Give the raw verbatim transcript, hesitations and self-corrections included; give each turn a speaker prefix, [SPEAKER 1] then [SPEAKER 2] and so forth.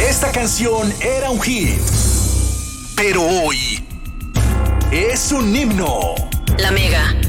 [SPEAKER 1] Esta canción era un hit, pero hoy es un himno.
[SPEAKER 2] La Mega.